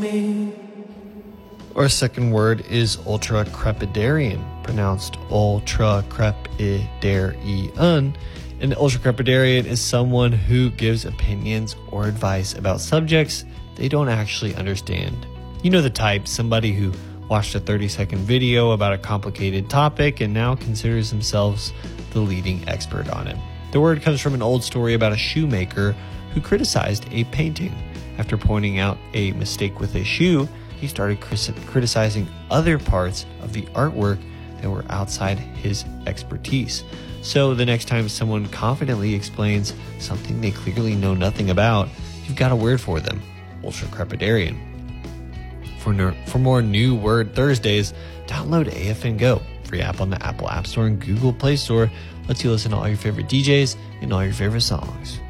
me. Our second word is ultracrepidarian, pronounced ultracrepidarian. An ultracrepidarian is someone who gives opinions or advice about subjects they don't actually understand. You know the type, somebody who watched a 30-second video about a complicated topic and now considers themselves the leading expert on it. The word comes from an old story about a shoemaker who criticized a painting. After pointing out a mistake with a shoe, he started criticizing other parts of the artwork that were outside his expertise. So the next time someone confidently explains something they clearly know nothing about, you've got a word for them: ultracrepidarian. For more New Word Thursdays, download AFN Go, free app on the Apple App Store and Google Play Store. Lets you listen to all your favorite DJs and all your favorite songs.